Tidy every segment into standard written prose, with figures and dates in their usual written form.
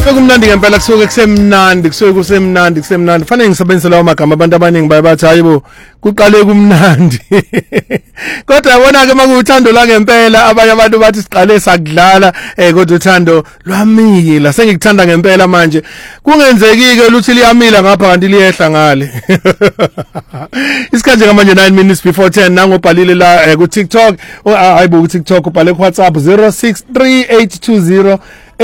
Sekumnandi ngempela kusuke kusemnandi fanele ngisebenzise lawo magama abantu abaningi bayabathi hayibo kuqale kumnandi kodwa yabona ke makuthando la ngempela abanye abantu bathi siqale sakudlala kodwa uthando lwamila sengikuthanda ngempela manje kungenzekike ukuthi liyamila ngapha kanti liyehla ngale isikhathi ngamanje 9 minutes before 10 nangobhalile la ku TikTok hayibo ku TikTok ubhale ku WhatsApp 063820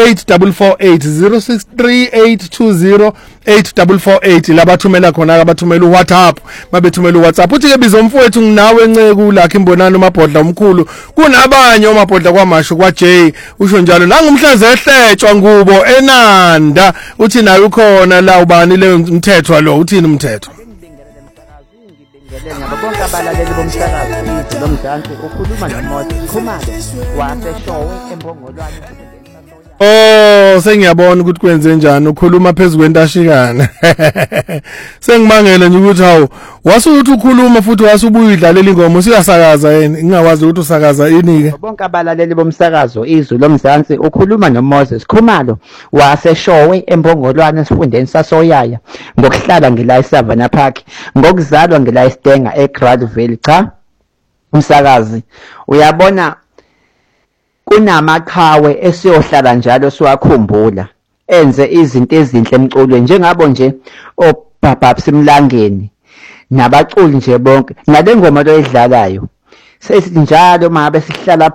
8448 063820 labathumela khona abathumela uWhatsApp babethumela uWhatsApp uthi ke bizomfowethu nginawe enceku lakhe imbonano mabhodla omkhulu kunabanye omabhodla kwamasho kwa J usho njalo nangumhlaze ehletshwa ngubo enanda uthi nayo ukhona la ubani le umthetho lo uthini umthetho bonke abalaleli bomsakazo lo mzansi ukhuluma noMoses Khumalo waseshowe embongolwane. Oh sengiyabona ukuthi kwenze njani ukhuluma phezulu kwentashikana sengimangele nje ukuthi hawo wasuthi ukhuluma futhi wasubuya idlalela ingoma usiyasakaza yini ngingawazi ukuthi usakaza ini ke bonke abalaleli bomsakazo izwi lomzansi ukhuluma noMoses Khumalo waseshowe embongolwane esifundeni sasoyaya ngokuhlala ngila eSavannah Park ngokuzalwa ngila eStenga eGradville. Cha umsakazi uyabona kunamaqhawe esiyohlala njalo siwakhumbula enze izinto ezinhle emculweni njengabo nje oBabs Mlangeni nabaculi nje bonke nale ngoma lo edlalayo sesithi njalo mabe sihlala